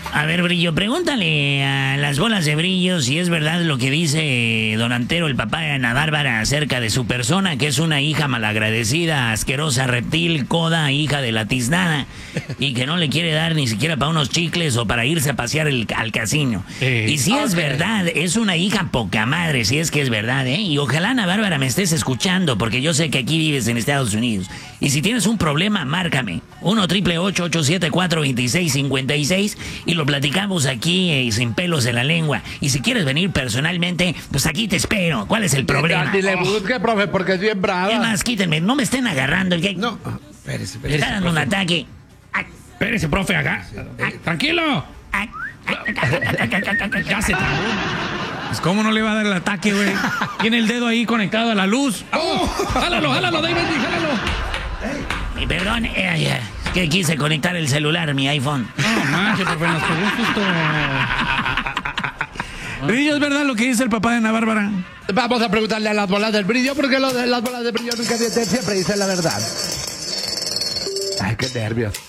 A ver, Brillo, pregúntale a las bolas de brillo si es verdad lo que dice don Antero, el papá de Ana Bárbara, acerca de su persona, que es una hija malagradecida, asquerosa, reptil, coda, hija de la tiznada, y que no le quiere dar ni siquiera para unos chicles o para irse a pasear al casino. Y si es verdad, es una hija poca madre, si es que es verdad, ¿eh? Y ojalá, Ana Bárbara, me estés escuchando, porque yo sé que aquí vives en Estados Unidos. Y si tienes un problema, márcame. 1-888-874-2656 y lo platicamos aquí sin pelos en la lengua. Y si quieres venir personalmente, pues aquí te espero. ¿Cuál es el problema? Ni le busque, profe, porque es bien brava. Es más, quítenme, no me estén agarrando. No, espérese. Me está dando un ataque. Espérese, profe, acá. Tranquilo. Ya se trabó. Pues, ¿cómo no le va a dar el ataque, güey? Tiene el dedo ahí conectado a la luz. Jálalo, David, jálalo. Perdón, que quise conectar el celular, mi iPhone. No manches, profe, nos pegó un susto. Brillo, ¿es verdad lo que dice el papá de Ana Bárbara? Vamos a preguntarle a las bolas del brillo, porque lo de las bolas del brillo nunca siempre dicen la verdad. Ay, qué nervios.